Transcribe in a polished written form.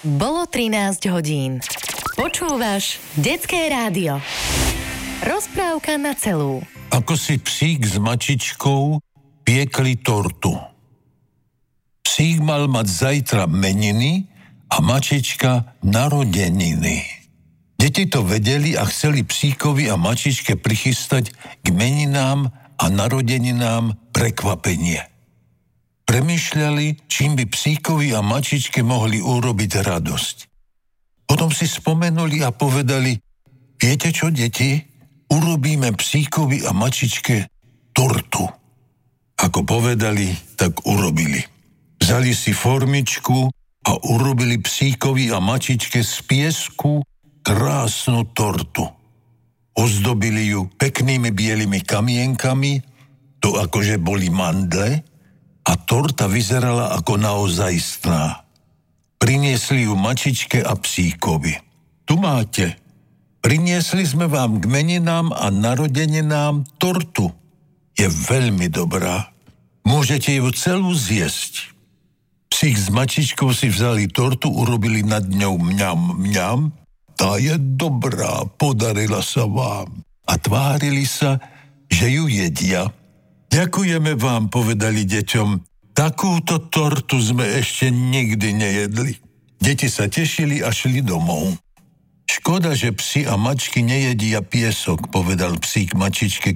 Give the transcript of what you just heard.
Bolo 13 hodín. Počúvaš Detské rádio. Rozprávka na celú. Ako si psík s mačičkou piekli tortu. Psík mal mať zajtra meniny a mačička narodeniny. Deti to vedeli a chceli psíkovi a mačičke prichystať k meninám a narodeninám prekvapenie. Premýšľali, čím by psíkovi a mačičke mohli urobiť radosť. Potom si spomenuli a povedali: viete čo, deti? Urobíme psíkovi a mačičke tortu. Ako povedali, tak urobili. Vzali si formičku a urobili psíkovi a mačičke z piesku krásnu tortu. Ozdobili ju peknými bielými kamienkami, to akože boli mandle, a torta vyzerala ako naozajstná. Priniesli ju mačičke a psíkovi. Tu máte. Priniesli sme vám k meninám a narodeninám tortu. Je veľmi dobrá. Môžete ju celú zjesť. Psík s mačičkou si vzali tortu, urobili nad ňou mňam, mňam. Tá je dobrá, podarila sa vám. A tvárili sa, že ju jedia. Ďakujeme vám, povedali deťom. Takúto tortu sme ešte nikdy nejedli. Deti sa tešili a šli domov. Škoda, že psi a mačky nejedia piesok, povedal psík mačičke,